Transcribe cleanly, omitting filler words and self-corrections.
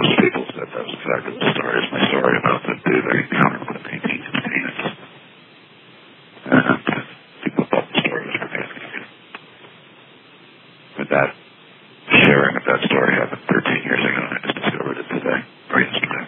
most people said that was exactly the story. It's my story about the dude I encountered with paintings and paintings. And people thought the story was ridiculous. But that sharing of that story happened 13 years ago, and I just discovered it today, or yesterday.